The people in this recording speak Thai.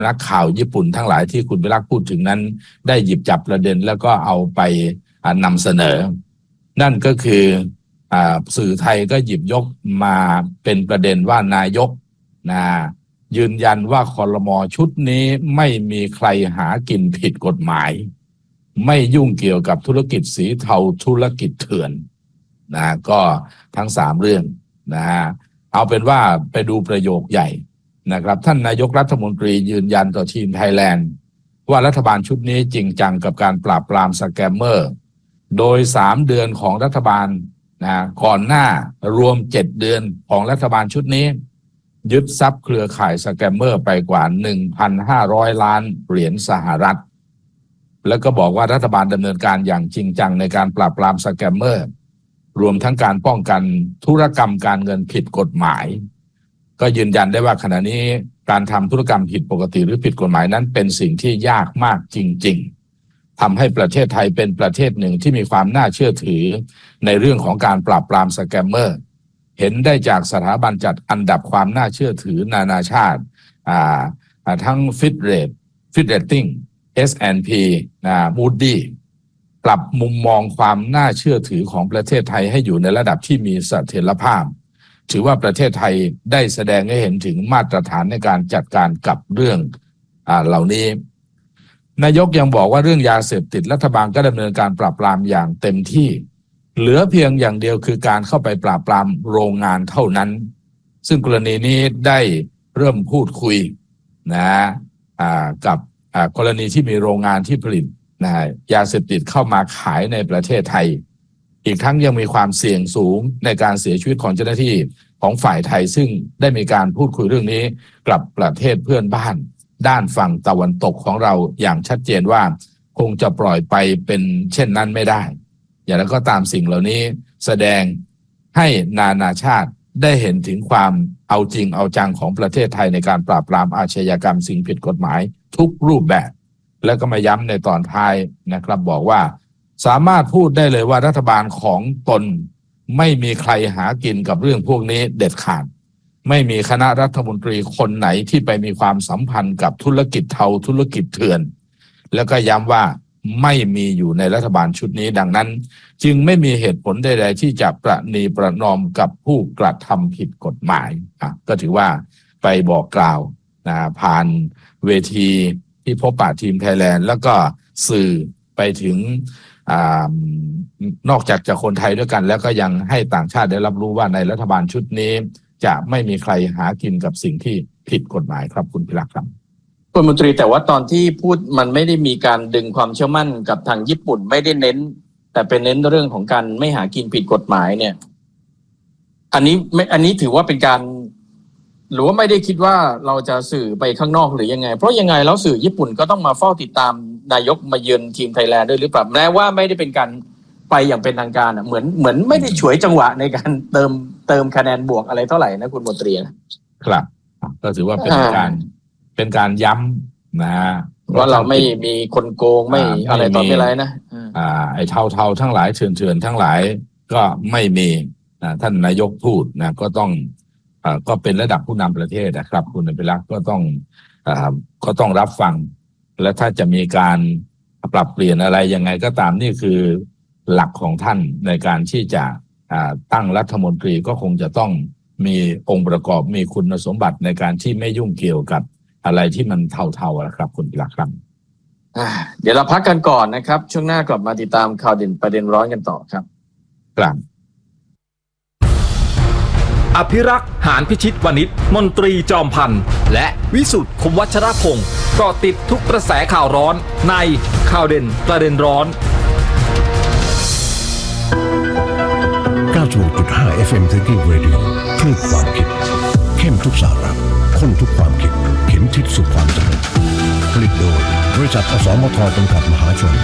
นักข่าวญี่ปุ่นทั้งหลายที่คุณวิรักษ์พูดถึงนั้นได้หยิบจับประเด็นแล้วก็เอาไปนำเสนอนั่นก็คือสื่อไทยก็หยิบยกมาเป็นประเด็นว่านายกยืนยันว่าครม.ชุดนี้ไม่มีใครหากินผิดกฎหมายไม่ยุ่งเกี่ยวกับธุรกิจสีเทาธุรกิจเถื่อนก็ทั้ง3เรื่องเอาเป็นว่าไปดูประโยคใหญ่นะครับท่านนายกรัฐมนตรียืนยันต่อทีมไทยแลนด์ว่ารัฐบาลชุดนี้จริงจังกับการปราบปรามสแกมเมอร์โดย3เดือนของรัฐบาลก่อนหน้ารวม7เดือนของรัฐบาลชุดนี้ยึดทรัพย์เครือข่ายสแกมเมอร์ไปกว่า 1,500 ล้านเหรียญสหรัฐแล้วก็บอกว่ารัฐบาลดำเนินการอย่างจริงจังในการปราบปรามสแกมเมอร์รวมทั้งการป้องกันธุรกรรมการเงินผิดกฎหมายก็ยืนยันได้ว่าขณะนี้การทำธุรกรรมผิดปกติหรือผิดกฎหมายนั้นเป็นสิ่งที่ยากมากจริงๆทำให้ประเทศไทยเป็นประเทศหนึ่งที่มีความน่าเชื่อถือในเรื่องของการปราบปรามสแกมเมอร์เห็นได้จากสถาบันจัดอันดับความน่าเชื่อถือนานาชาติทั้งFitch Ratings S&P Moody ปรับมุมมองความน่าเชื่อถือของประเทศไทยให้อยู่ในระดับที่มีเสถียรภาพถือว่าประเทศไทยได้แสดงให้เห็นถึงมาตรฐานในการจัดการกับเรื่องเหล่านี้นายกยังบอกว่าเรื่องยาเสพติดรัฐบาลก็ดำเนินการปราบปรามอย่างเต็มที่เหลือเพียงอย่างเดียวคือการเข้าไปปราบปรามโรงงานเท่านั้นซึ่งกรณีนี้ได้เริ่มพูดคุยกับกรณีที่มีโรงงานที่ผลิตยาเสพติดเข้ามาขายในประเทศไทยอีกทั้งยังมีความเสี่ยงสูงในการเสียชีวิตของเจ้าหน้าที่ของฝ่ายไทยซึ่งได้มีการพูดคุยเรื่องนี้กับประเทศเพื่อนบ้านด้านฝั่งตะวันตกของเราอย่างชัดเจนว่าคงจะปล่อยไปเป็นเช่นนั้นไม่ได้อย่างไรก็ตามสิ่งเหล่านี้แสดงให้นานาชาติได้เห็นถึงความเอาจริงเอาจังของประเทศไทยในการปราบปรามอาชญากรรมสิ่งผิดกฎหมายทุกรูปแบบแล้วก็มาย้ำในตอนท้ายนะครับบอกว่าสามารถพูดได้เลยว่ารัฐบาลของตนไม่มีใครหากินกับเรื่องพวกนี้เด็ดขาดไม่มีคณะรัฐมนตรีคนไหนที่ไปมีความสัมพันธ์กับธุรกิจเทาธุรกิจเถื่อนแล้วก็ย้ำว่าไม่มีอยู่ในรัฐบาลชุดนี้ดังนั้นจึงไม่มีเหตุผลใดๆที่จะประนีประนอมกับผู้กระทำผิดกฎหมายก็ถือว่าไปบอกกล่าวผ่านเวทีที่พบปะทีมไทยแลนด์แล้วก็สื่อไปถึงนอกจากคนไทยด้วยกันแล้วก็ยังให้ต่างชาติได้รับรู้ว่าในรัฐบาลชุดนี้จะไม่มีใครหากินกับสิ่งที่ผิดกฎหมายครับคุณพิรักษ์ครับคุณมนตรีแต่ว่าตอนที่พูดมันไม่ได้มีการดึงความเชื่อมั่นกับทางญี่ปุ่นไม่ได้เน้นแต่เป็นเน้นเรื่องของการไม่หากินผิดกฎหมายเนี่ยอันนี้ถือว่าเป็นการหรือว่าไม่ได้คิดว่าเราจะสื่อไปข้างนอกหรือยังไงเพราะยังไงแล้วสื่อญี่ปุ่นก็ต้องมาเฝ้าติดตามนายกมาเยือนทีมไทยแลนด์ด้วยหรือเปล่าแม้ว่าไม่ได้เป็นการไปอย่างเป็นทางการเหมือนไม่ได้ฉวยจังหวะในการเติมคะแนนบวกอะไรเท่าไหร่นะคุณมนตรีนะครับก็ถือว่าเป็นการย้ำนะว่าเราไม่มีคนโกงไม่อะไรต่อไม่ไรนะไอ้เทาทั้งหลายเถื่อนทั้งหลายก็ไม่มีท่านนายกพูดนะก็เป็นระดับผู้นำประเทศนะครับคุณอภิรักษ์ก็ต้องรับฟังและถ้าจะมีการปรับเปลี่ยนอะไรยังไงก็ตามนี่คือหลักของท่านในการที่จะตั้งรัฐมนตรีก็คงจะต้องมีองค์ประกอบมีคุณสมบัติในการที่ไม่ยุ่งเกี่ยวกับอะไรที่มันเทาๆนะครับคุณอภิรักษ์ครับเดี๋ยวเราพักกันก่อนนะครับช่วงหน้ากลับมาติดตามข่าวเด่นประเด็นร้อนกันต่อครับครับอภิรักษ์หานพิชิตวณิชมนตรีจอมพันธ์และวิสุทธิ์คมวัชรพงศ์เกาะติดทุกกระแสข่าวร้อนในข่าวเด่นประเด็นร้อน 96.5 FM Thinking Radio คลื่นความคิดเข้มทุกสาระข้นทุกความคิดเข็มทิศสู่ความสำเร็จผลิตโดยบริษัทอสมทจำกัดมหาชน